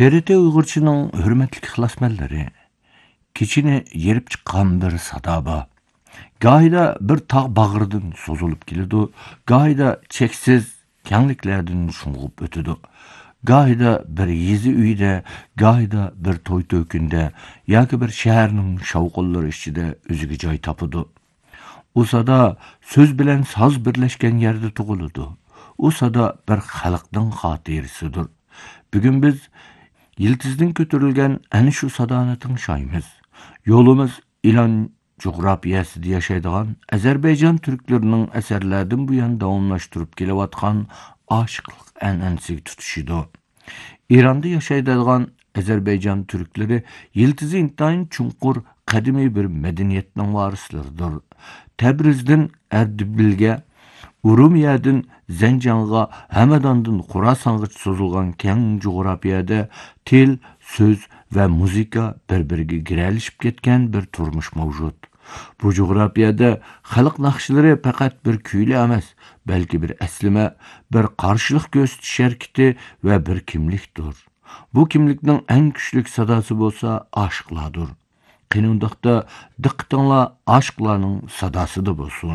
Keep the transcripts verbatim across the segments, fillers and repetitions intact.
T R T Uyg'urchining hurmatli ixlosmandlari, kechini yerib chiqqan bir sadaba. Gayda bir tağ bağırdan sozulup kelidi, gayda cheksiz kengliklerden şunğup ötüdü. Gayda bir yezi uyda, gayda bir toy tökünde, yoki bir shaharning shavqinlari ichida o'ziga joy topidi. U sada so'z bilan soz birlashgan yerda tug'iladi. U sada bir xalqning xotirasidir. Bugun biz yıldızdan kötürülgen ana şu sadani tingshaymiz. Yolumuz ilan coğrafiyasida yaşaydigan Azerbaycan Türklerinin eserlerden bu yan davamlaştırıp kelavatkan aşıklık an'anasiga tutuşidu. İran'da yaşaydigan Azerbaycan Türkleri yıldızı intayin chunqur qadimiy bir medeniyetning varislaridir. Tebrizden Erbilga, Urumiyadın Zencanğa, Həmədandan Xurasanğa sozulgan keng coğrafiyada til, söz ve muzika bir-biriga girəlişib ketken bir turmuş mavjud. Bu coğrafiyada xalq naqshlari faqat bir kuyli emas, belki bir əslime, bir qarşılıq göstəriş hareketi ve bir kimlikdir. Bu kimlikning en küçlük sadası bolsa aşıqlardır. Qinundaqda diqqətinizlar aşıqlarning sadasıdır bolsun.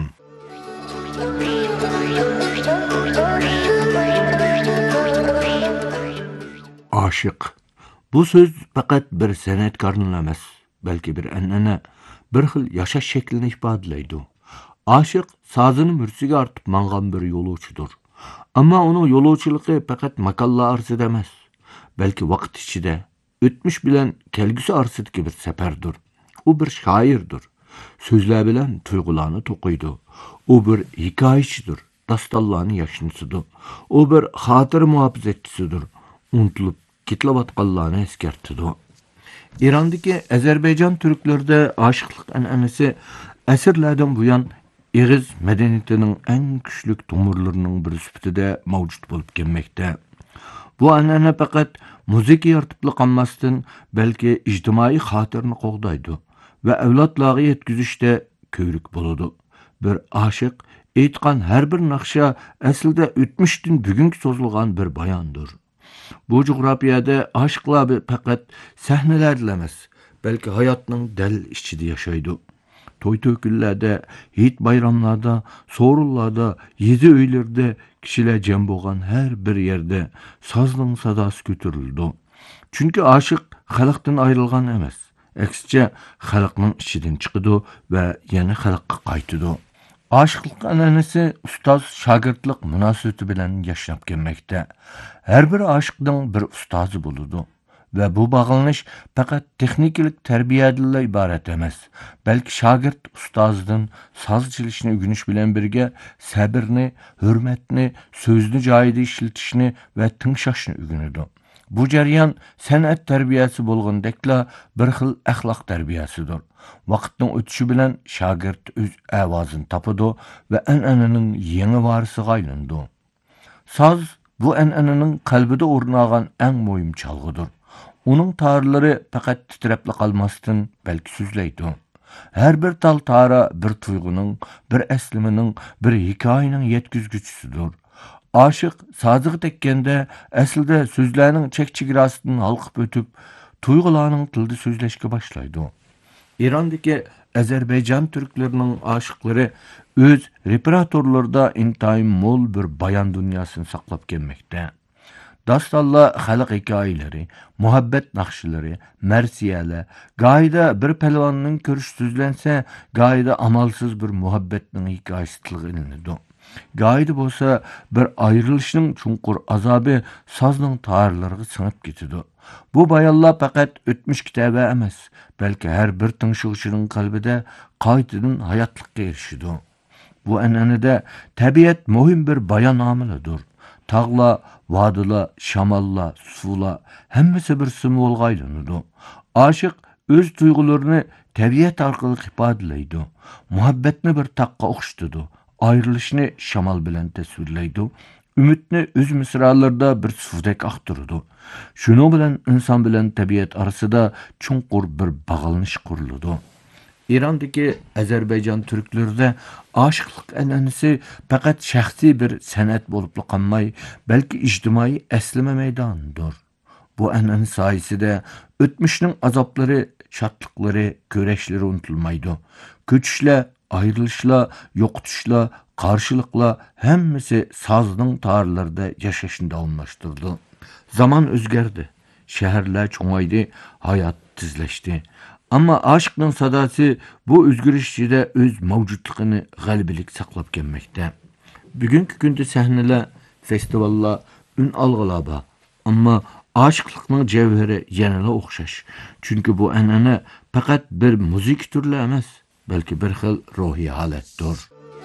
Aşık. Bu söz faqat bir san'atkorning emas, balki bir an'ana, bir xil yashash shaklini ifodalaydi. Aşık sazini mursiga ortib mangan bir yo'lovchidir. Ammo uning yo'lovchiligi faqat makonlar orasida emas, balki vaqt ichida, o'tmish bilan kelgusi orasidagi bir safardir. U bir shoirdir. So'zlar bilan tuyg'ularni to'qiydi. U bir hikoyachidir. Dastonlarni yashnisidir. U bir xotira muhofazatchisidir. Unutilib ketilayotganlarni eskartidi. İran'daki Azerbaycan Türklerinde aşıklık an'anasi asrlardan buyon Egiz medeniyetinin en küçlük tomurlarının bir sifatida mavjud bo'lib kelmoqda. Bu an'ana faqat muzika yaratib qolmasdan, balki ijtimoiy xotirani qo'g'daydi ve avlodlarga yetkazishda ko'rik bo'ladi. Bir aşık aytgan har bir naqsha aslida o'tmishdan bugunga so'zilgan bir bayondir. Bu coğrafiyada aşıqlar faqat sahneler emas, belki hayatning dal ichida yaşaydı. Toy töküllerde, hit bayramlarda, sorullarda, yedi öylerde kişiler cem bo'lgan her bir yerde sazning sadası götürüldü. Çünkü aşık xalqdan ayrılgan emas. Aksice xalqning ichidan chiqidi ve yana xalqqa qaytidi. Aşıqlık an'anasi ustoz shogirdlik munosabati bilan yashab kelmoqda. Har bir aşıqning bir ustozi bo'ladi ve bu bağlanış faqat texniklik tarbiyadan iborat emas, balki shogird ustozidan soz chalishni o'rganish bilan birga sabrni, hurmatni, so'zni joyida ishlatishni va tingshashni o'rganadi. Bu jarayon san'at tarbiyasi bo'lgandekla bir xil axloq tarbiyasidir. Vaqtning o'tishi bilan shogird o'z ovozini topadi va an'ananing yangi varisiga aylandi. Soz bu an'ananing qalbida o'rnagan eng muhim chalg'idir. Uning tarlari faqat titrabla qolmasdan, balki so'zlaydi. Har bir tal tara bir tuyg'uning, bir aslimaning, bir hikoyaning yetkizguchisidir. Aşık sazığı tekkende aslida so'zlarning chek-chegarasidan halqib o'tib, tuyg'ularning tilida so'zlashga boshlaydi. İran'daki Azerbaycan Türklerinin aşıkları öz repertuarlarida intayin mol bir bayan dünyasını saqlab kelmoqda. Dastonlar xalq hikoyalari, muhabbet naqshlari, marsiyalar, gayda bir palvonning ko'rish so'zlansa, gayda amalsiz bir muhabbetning hikoyasi tilga ilinadi. Gayda bo'lsa bir ayrılışning chunqur azobi sozning tarlariga singib ketadi. Bu bayonlar faqat o'tmish kitobi emas, balki har bir tingshuvchining qalbida qaytadan hayotlikka erishadi. Bu an'anada tabiat muhim bir bayon omilidir. Tağlar, vadilar, shamollar, suvlar hammasi bir simvolga aylanadi. Aşık o'z tuyg'ularini tabiat orqali ifodalaydi. Muhabbatni bir taqqa o'xshatadi. Ayrılışını şamal bilen tasvirlaydi. Ümitni öz misralarida bir suvdek aqtiradi. Şunu bilen insan bilen tabiat arasida chunqur bir bağlanış quriladi. İran'daki Azerbaycan Türklerinde aşıqlık an'anasi faqat shaxsiy bir san'at bo'lib qolmay, balki ijtimoiy aslama maydonidir. Bu an'ana sayesinde ötmüşnün azapları, şatlıkları, köreşleri unutulmaydı. Köçüşler, ayrılışlar, yoqutuşlar, karşılıkla hemmisi sazның tarlarında yaşaşını davamlaştırdı. Zaman özgerdi. Şehirler çoğaydı, hayat tizleşti. Ama aşkның sadası bu özgürüşçüde öz mevcutluğunu galibilik saklap gelmekte. Bugünkü günde sahneler, festivallar, ün algılaba. Ama aşıqlıqның cevheri yanıla oxşaş. Çünkü bu an'ana fakat bir müzik türlü emas, belki bir xil ruhi halettir.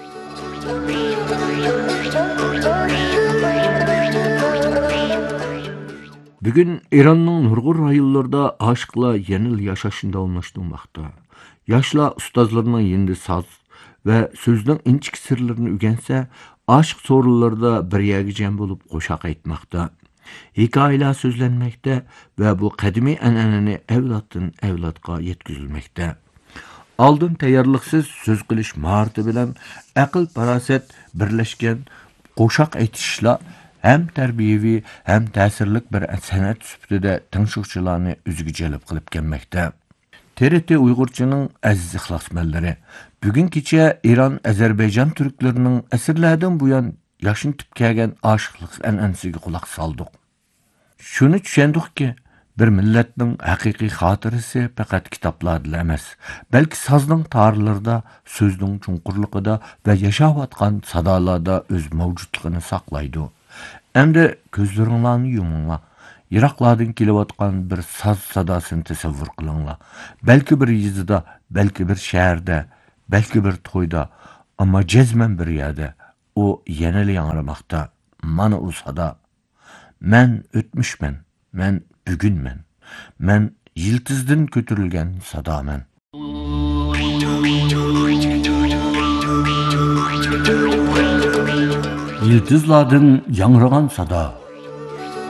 Bugün İranның nurgul rayonlarında aşıqlar yenil yaşaşında olmuşturmakta. Yaşla ustazlarının yendi saz ve sözдің inçik sırlarını ügense, aşık sorularda bir yerge cem bulup koşak aytmakta. Hikayeler sözlenmekte ve bu kadimi an'anani evlattan evlatqa yetkizilmekte. Aldın tayyorliqsiz söz qilish maharati bilan aql paraset birlashgan qo'shoq aytishlar hem tarbiyaviy hem ta'sirlik bir san'at sifatida tinchuvchilarni o'ziga jalb qilib kelmoqda. T R T Uyg'urchaning aziz ixlosmandlari, bugun kecha İran Ozarbayjon turklarining asrlardan buyon yashinib kelgan oshiqlik an'anasiga quloq soldik. Shuni tushundikki, bir millatning haqiqiy xotirasi faqat kitoblarda emas, balki sazning tarlarida, so'zning chunqurligida va yashayotgan sadolarda o'z mavjudligini saqlaydi. Endi ko'zlaringlarni yuminglar. Yiroqlardan kelayotgan bir saz sadosini tasavvur qilinglar. Balki bir yezida, balki bir shaharda, balki bir to'yda, ammo jazman bir yerda u yana yangramoqda. Mana u sado. Men o'tmishman, men bugunman. Men yıldızdan kötürülgen sadamen. Yıldızlardan yangragan sada.